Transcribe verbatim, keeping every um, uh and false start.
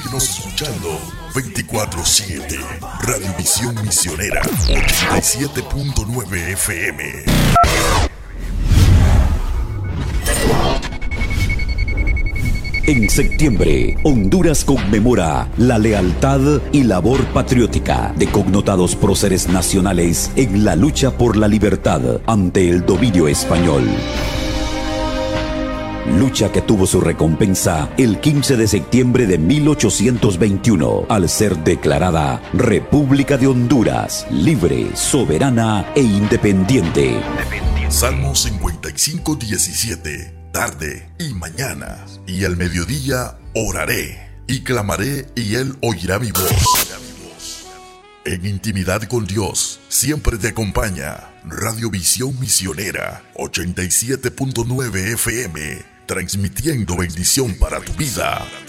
Síguenos escuchando veinticuatro siete. Radiovisión Misionera ochenta y siete punto nueve F M. En septiembre, Honduras conmemora la lealtad y labor patriótica de connotados próceres nacionales en la lucha por la libertad ante el dominio español. Lucha que tuvo su recompensa el quince de septiembre de mil ochocientos veintiuno al ser declarada República de Honduras, libre, soberana e independiente. Salmo cincuenta y cinco, diecisiete. Tarde y mañana y al mediodía oraré y clamaré y Él oirá mi voz. En intimidad con Dios siempre te acompaña Radiovisión Misionera ochenta y siete punto nueve F M, transmitiendo bendición para tu vida.